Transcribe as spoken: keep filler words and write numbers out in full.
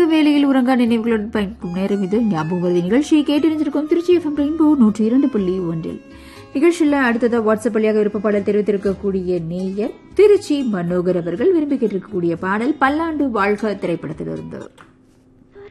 இரவு வேளையில் உறங்கா நினைவுகளுடன் பயணிக்கும் நேரம் இது. ஞாபகம் வருது நிகழ்ச்சியை கேட்டிருந்திருக்கும் திருச்சி எஃப்எம் ரெயின்போ நூற்றி இரண்டு புள்ளி ஒன்றில். நிகழ்ச்சியில் அடுத்ததா வாட்ஸ்அப் வழியாக விருப்பப்பாடல் தெரிவித்திருக்கக்கூடிய நேயர் திருச்சி மனோகர் அவர்கள் விரும்பி கேட்டிருக்கக்கூடிய பாடல் பல்லாண்டு வாழ்க திரைப்படத்திலிருந்து.